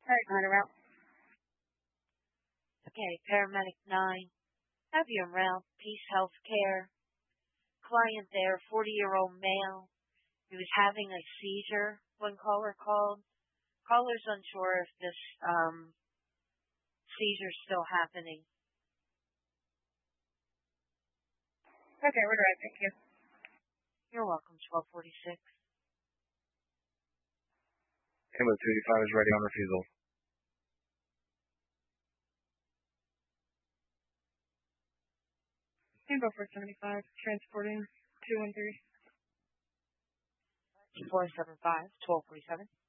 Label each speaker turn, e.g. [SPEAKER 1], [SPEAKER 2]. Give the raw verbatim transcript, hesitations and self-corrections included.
[SPEAKER 1] Alright, on a route.
[SPEAKER 2] Okay, paramedic nine. Have you around Peace Healthcare. Client there, forty-year-old male. He was having a seizure when caller called. Caller's unsure if this um, seizure's still happening.
[SPEAKER 1] Okay, we're right. Thank you.
[SPEAKER 2] You're welcome, twelve forty-six.
[SPEAKER 3] Ambulance two eighty-five is ready on refusal.
[SPEAKER 1] Tango four seventy-five, transporting two one three.
[SPEAKER 2] four seven five, twelve forty-seven.